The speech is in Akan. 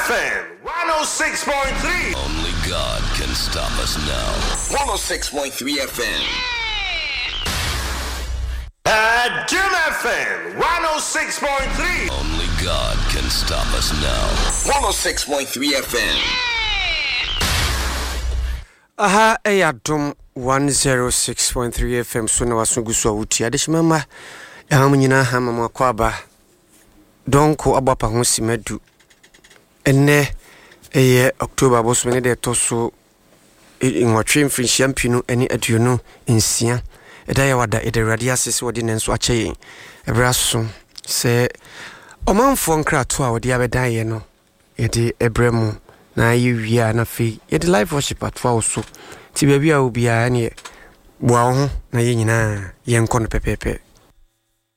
FM 106.3. Only God can stop us now. 106.3 FM. Jim FM 106.3. Only God can stop us now. 106.3 FM. Aha, Ayadom 106.3 FM. So na wasungu so wuti adeshimama nyina hamama kwaba donko abapa ho simedu enne October bosome de toso nwotwe mfrinhia mpinu eni aduonu nsia eda ya wada ederade asese wodi nenso akyeye ebraso se omanfo nkrato a wodi abedan ye no yede ebremu na yiwia na fe yede live worship atwa so ti bia bia obi a ne boa ho na ye nyina ye nko no pepepe